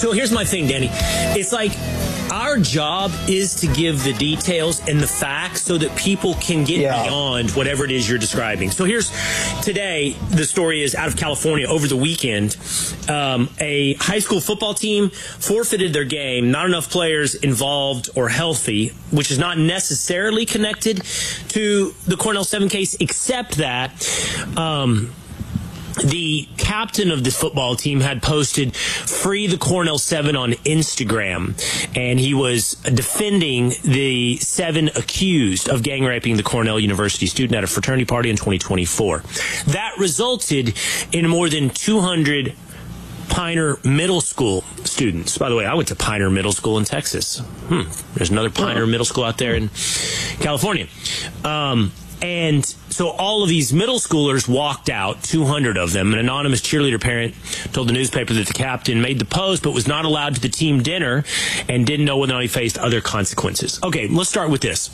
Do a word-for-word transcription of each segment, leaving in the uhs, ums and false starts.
So here's my thing, Danny. It's like our job is to give the details and the facts so that people can get yeah. beyond whatever it is you're describing. So here's today, the story is out of California over the weekend. Um, a high school football team forfeited their game, not enough players involved or healthy, which is not necessarily connected to the Cornell seven case, except that um, the captain of this football team had posted Free the Cornell seven on Instagram, and he was defending the seven accused of gang raping the Cornell University student at a fraternity party in twenty twenty-four. That resulted in more than two hundred Piner Middle School students. By the way, I went to Piner Middle School in Texas. Hmm. There's another Piner Middle School out there in California. Um, And so all of these middle schoolers walked out, two hundred of them. An anonymous cheerleader parent told the newspaper that the captain made the post but was not allowed to the team dinner and didn't know whether or not he faced other consequences. Okay, let's start with this.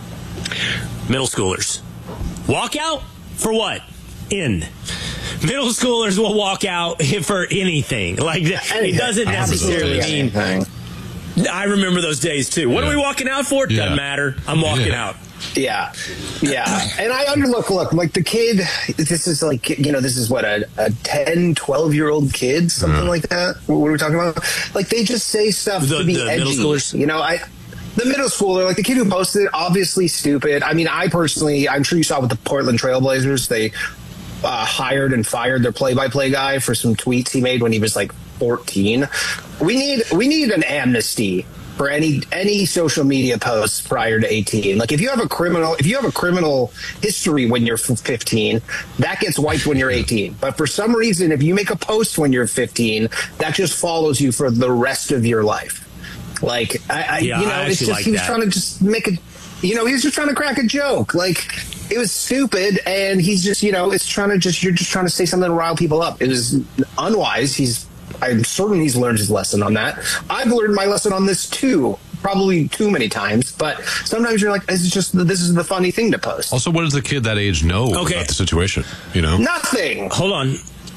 Middle schoolers. Walk out for what? In. Middle schoolers will walk out for anything. Like, it doesn't necessarily mean... Anything. I remember those days, too. What yeah. are we walking out for? Yeah. Doesn't matter. I'm walking yeah. out. Yeah, yeah. And I under look, look, like the kid, this is like, you know, this is what, a, a ten, twelve-year-old kid, something mm. like that? What are we talking about? Like, they just say stuff the, to be the edgy. Middle schoolers? You know, I... The middle schooler, like the kid who posted it, obviously stupid. I mean, I personally, I'm sure you saw with the Portland Trailblazers, they uh, hired and fired their play-by-play guy for some tweets he made when he was like fourteen. We need, we need an amnesty for any any social media posts prior to eighteen. Like if you have a criminal if you have a criminal history when you're fifteen, that gets wiped when you're eighteen. But for some reason, if you make a post when you're fifteen, that just follows you for the rest of your life. Like I, I yeah, you know, I it's just like he was that. trying to just make a you know, he was just trying to crack a joke. Like it was stupid, and he's just, you know, it's trying to just you're just trying to say something to rile people up. It was unwise. He's I'm certain he's learned his lesson on that. I've learned my lesson on this too, probably too many times. But sometimes you're like, this is just this is the funny thing to post. Also, what does the kid that age know okay. about the situation? You know, nothing. Hold on.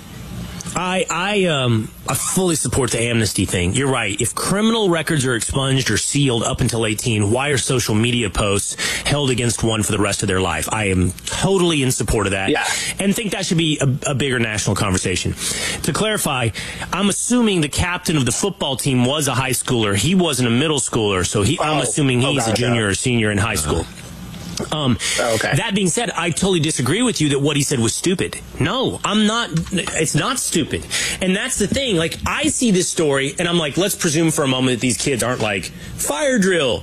I I um I fully support the amnesty thing. You're right. If criminal records are expunged or sealed up until eighteen, why are social media posts held against one for the rest of their life? I am totally in support of that. Yeah. And think that should be a, a bigger national conversation. To clarify, I'm assuming the captain of the football team was a high schooler. He wasn't a middle schooler, so he, oh, I'm assuming he's okay, a junior okay. or senior in high school. Uh-huh. Um, okay. That being said, I totally disagree with you that what he said was stupid. No, I'm not. It's not stupid. And that's the thing. Like, I see this story and I'm like, let's presume for a moment that these kids aren't like fire drill,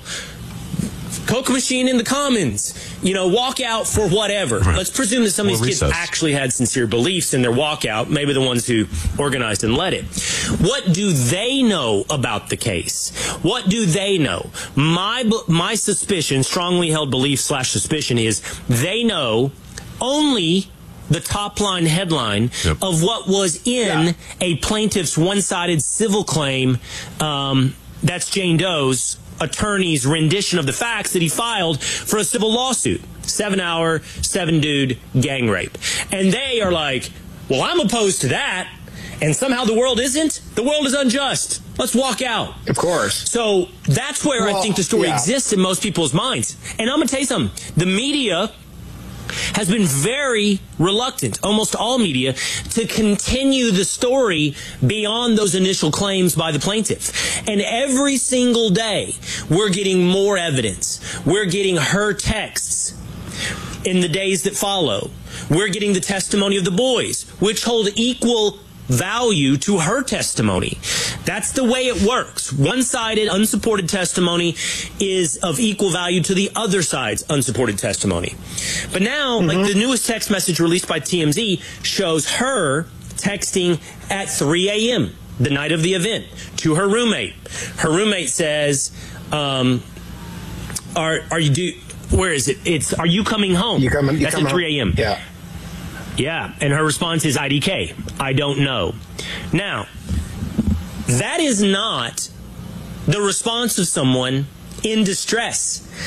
Coke machine in the commons, you know, walk out for whatever. Right. Let's presume that some of these kids actually had sincere beliefs in their walkout, maybe the ones who organized and led it. What do they know about the case? What do they know? My my suspicion, strongly held belief slash suspicion is they know only the top line headline yep. of what was in yeah. a plaintiff's one-sided civil claim. Um, that's Jane Doe's attorney's rendition of the facts that he filed for a civil lawsuit. Seven hour, seven dude gang rape. And they are like, well, I'm opposed to that. And somehow the world isn't. The world is unjust. Let's walk out. Of course. So that's where well, I think the story yeah. exists in most people's minds. And I'm going to tell you something. The media has been very reluctant, almost all media, to continue the story beyond those initial claims by the plaintiff. And every single day, we're getting more evidence. We're getting her texts in the days that follow. We're getting the testimony of the boys, which hold equal value to her testimony. That's the way it works. One-sided, unsupported testimony is of equal value to the other side's unsupported testimony. But now, mm-hmm. like the newest text message released by T M Z shows her texting at three a.m. the night of the event to her roommate. Her roommate says, um, are, are you do, where is it? It's, are you coming home? You coming, you That's at three a.m. Yeah. Yeah, and her response is I D K. I don't know. Now, that is not the response of someone in distress.